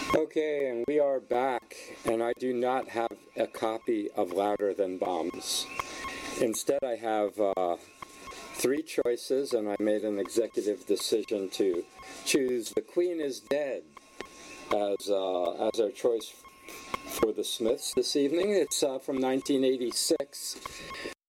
Okay, and we are back, and I do not have a copy of Louder Than Bombs. Instead, I have three choices, and I made an executive decision to choose The Queen is Dead as our choice for the Smiths this evening. It's from 1986,